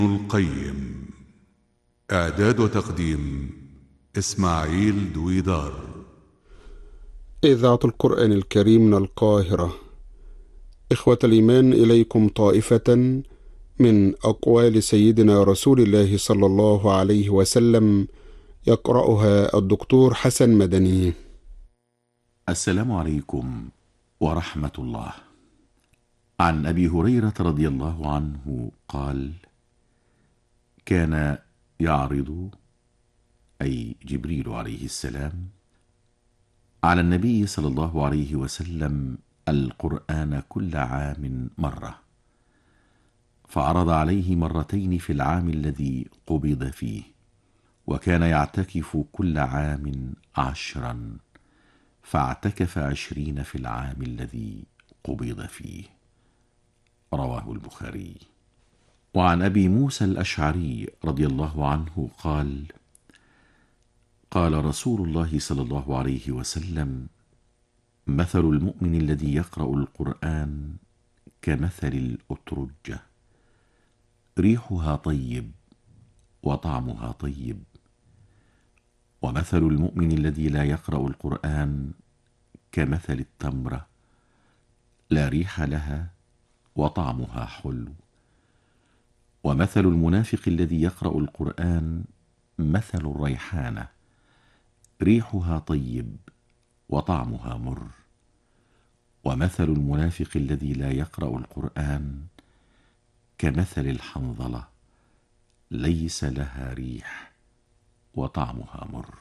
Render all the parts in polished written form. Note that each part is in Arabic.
القيم. إعداد وتقديم إسماعيل دويدار. إذاعة القرآن الكريم من القاهرة. إخوة الإيمان، إليكم طائفة من أقوال سيدنا رسول الله صلى الله عليه وسلم يقرأها الدكتور حسن مدني. السلام عليكم ورحمة الله. عن أبي هريرة رضي الله عنه قال: كان يعرض، أي جبريل عليه السلام، على النبي صلى الله عليه وسلم القرآن كل عام مرة، فعرض عليه مرتين في العام الذي قبض فيه، وكان يعتكف كل عام 10، فاعتكف 20 في العام الذي قبض فيه. رواه البخاري. وعن أبي موسى الأشعري رضي الله عنه قال: قال رسول الله صلى الله عليه وسلم: مثل المؤمن الذي يقرأ القرآن كمثل الأترجة، ريحها طيب وطعمها طيب. ومثل المؤمن الذي لا يقرأ القرآن كمثل التمرة، لا ريح لها وطعمها حلو. ومثل المنافق الذي يقرأ القرآن مثل الريحانة، ريحها طيب وطعمها مر. ومثل المنافق الذي لا يقرأ القرآن كمثل الحنظلة، ليس لها ريح وطعمها مر.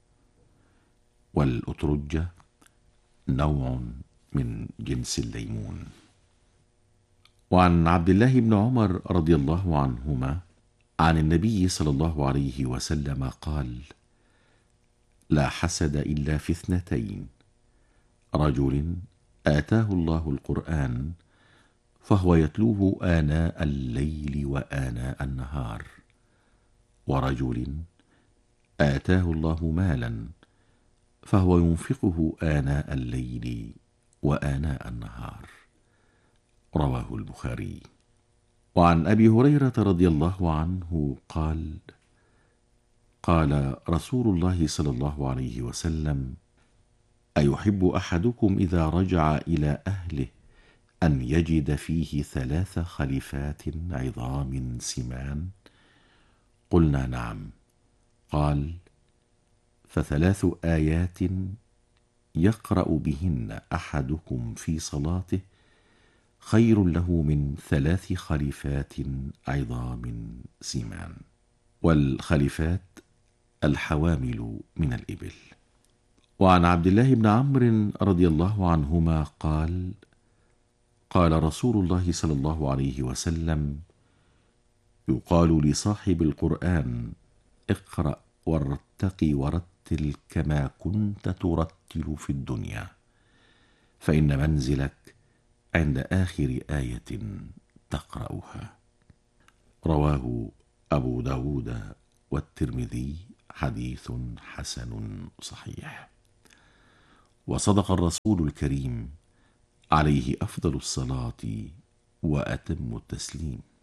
والأترجة نوع من جنس الليمون. وعن عبد الله بن عمر رضي الله عنهما عن النبي صلى الله عليه وسلم قال: لا حسد إلا في 2: رجل آتاه الله القرآن فهو يتلوه آناء الليل وآناء النهار، ورجل آتاه الله مالا فهو ينفقه آناء الليل وآناء النهار. رواه البخاري. وعن أبي هريرة رضي الله عنه قال: قال رسول الله صلى الله عليه وسلم: أيحب أحدكم إذا رجع إلى أهله أن يجد فيه 3 خليفات عظام سمان؟ قلنا: نعم. قال: ف3 آيات يقرأ بهن أحدكم في صلاته خير له من 3 خليفات عظام سمان. والخليفات الحوامل من الإبل. وعن عبد الله بن عمرو رضي الله عنهما قال: قال رسول الله صلى الله عليه وسلم: يقال لصاحب القرآن: اقرأ وارتقي ورتل كما كنت ترتل في الدنيا، فإن منزلك عند آخر آية تقرأها. رواه أبو داود والترمذي، حديث حسن صحيح. وصدق الرسول الكريم عليه أفضل الصلاة وأتم التسليم.